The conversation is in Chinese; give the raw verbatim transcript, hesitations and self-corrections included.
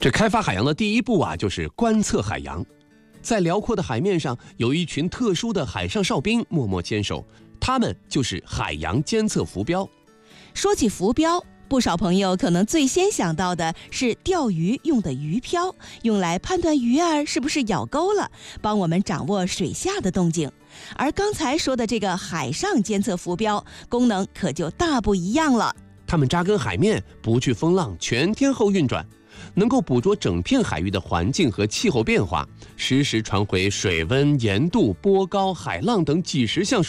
这开发海洋的第一步啊，就是观测海洋。在辽阔的海面上，有一群特殊的海上哨兵默默坚守，他们就是海洋监测浮标。 说起浮标，不少朋友可能最先想到的是钓鱼用的鱼漂，用来判断鱼儿是不是咬钩了，帮我们掌握水下的动静。而刚才说的这个海上监测浮标，功能可就大不一样了。 它们扎根海面，不惧风浪，全天候运转，能够捕捉整片海域的环境和气候变化，实时传回水温、盐度、波高、海浪等几十项